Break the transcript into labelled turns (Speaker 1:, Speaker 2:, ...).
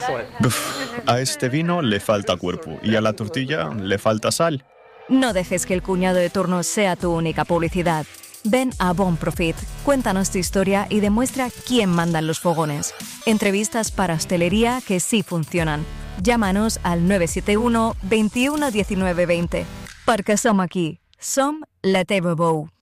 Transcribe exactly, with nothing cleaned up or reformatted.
Speaker 1: Uf, a este vino le falta cuerpo y a la tortilla le falta sal.
Speaker 2: No dejes que el cuñado de turno sea tu única publicidad. Ven a Bon Profit, cuéntanos tu historia y demuestra quién manda en los fogones. Entrevistas para hostelería que sí funcionan. Llámanos al nueve siete uno, veintiuno, diecinueve, veinte. Perquè som aquí. Som la teva veu.